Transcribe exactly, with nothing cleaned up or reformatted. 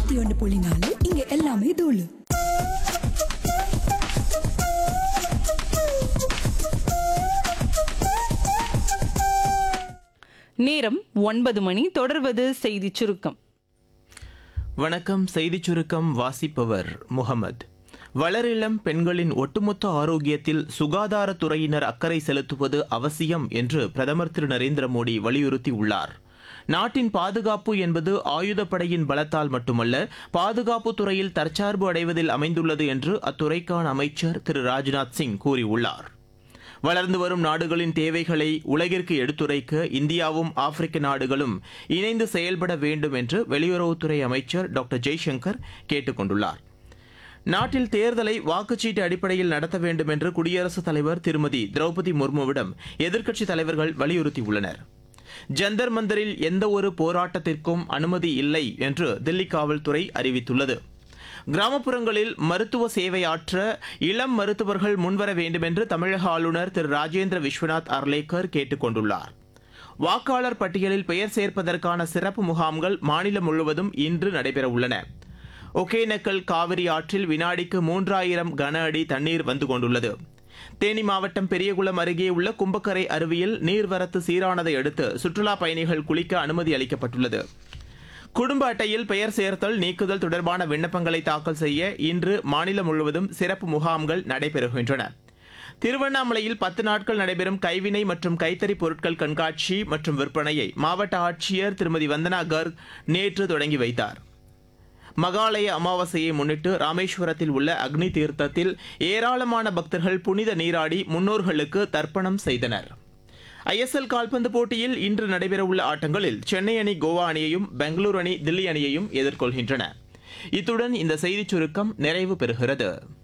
நூத்தி ஒன்று புள்ளி நாலு இங்க எல்லாமே தூளு. நேரம் ஒன்பது மணி. தொடர்வது செய்தி சுருக்கம். வணக்கம். செய்தி சுருக்கம் வாசிப்பவர் முகமது. வளரிளம் பெண்களின் ஒட்டுமொத்த ஆரோக்கியத்தில் சுகாதாரத்துறையினர் அக்கறை செலுத்துவது அவசியம் என்று பிரதமர் திரு நரேந்திர மோடி வலியுறுத்தியுள்ளார். நாட்டின் பாதுகாப்பு என்பது ஆயுதப்படையின் பலத்தால் மட்டுமல்ல, பாதுகாப்பு துறையில் தற்சார்பு அடைவதில் அமைந்துள்ளது என்று அத்துறைக்கான அமைச்சர் திரு ராஜ்நாத் சிங் கூறியுள்ளார். வளர்ந்து வரும் நாடுகளின் தேவைகளை உலகிற்கு எடுத்துரைக்க இந்தியாவும் ஆப்பிரிக்க நாடுகளும் இணைந்து செயல்பட வேண்டும் என்று வெளியுறவுத்துறை அமைச்சர் டாக்டர் ஜெய்சங்கர் கேட்டுக் கொண்டுள்ளார். நாட்டில் தேர்தலை வாக்குச்சீட்டு அடிப்படையில் நடத்த வேண்டும் என்று குடியரசுத் தலைவர் திருமதி திரௌபதி முர்முவிடம் எதிர்க்கட்சித் தலைவர்கள் வலியுறுத்தியுள்ளனர். ஜந்தர் மந்தரில் எந்தவொரு போராட்டத்திற்கும் அனுமதி இல்லை என்று தில்லி காவல்துறை அறிவித்துள்ளது. கிராமப்புறங்களில் மருத்துவ சேவையாற்ற இளம் மருத்துவர்கள் முன்வர வேண்டும் என்று தமிழக ஆளுநர் திரு ராஜேந்திர விஸ்வநாத் அர்லேக்கர் கேட்டுக் கொண்டுள்ளார். வாக்காளர் பட்டியலில் பெயர் சேர்ப்பதற்கான சிறப்பு முகாம்கள் மாநிலம் முழுவதும் இன்று நடைபெறவுள்ளன. ஒகேனக்கல் காவிரி ஆற்றில் வினாடிக்கு மூன்றாயிரம் கன அடி தண்ணீர் வந்து கொண்டுள்ளது. தேனி மாவட்டம் பெரியகுளம் அருகே உள்ள கும்பக்கரை அருவியில் நீர்வரத்து சீரானதை அடுத்து சுற்றுலா பயணிகள் குளிக்க அனுமதி அளிக்கப்பட்டுள்ளது. குடும்ப அட்டையில் பெயர் சேர்த்தல் நீக்குதல் தொடர்பான விண்ணப்பங்களை தாக்கல் செய்ய இன்று மாநிலம் முழுவதும் சிறப்பு முகாம்கள் நடைபெறுகின்றன. திருவண்ணாமலையில் பத்து நாட்கள் நடைபெறும் கைவினை மற்றும் கைத்தறி பொருட்கள் கண்காட்சி மற்றும் விற்பனையை மாவட்ட ஆட்சியர் திருமதி வந்தனா கர்க் நேற்று தொடங்கி வைத்தார். மகாலய அமாவாசையை முன்னிட்டு ராமேஸ்வரத்தில் உள்ள அக்னி தீர்த்தத்தில் ஏராளமான பக்தர்கள் புனித நீராடி முன்னோர்களுக்கு தர்ப்பணம் செய்தனர். ஐ எஸ் எல் கால்பந்து போட்டியில் இன்று நடைபெறவுள்ள ஆட்டங்களில் சென்னை அணி கோவா அணியையும், பெங்களூரு அணி தில்லி அணியையும் எதிர்கொள்கின்றன. இத்துடன் இந்த செய்திச் சுருக்கம் நிறைவு பெறுகிறது.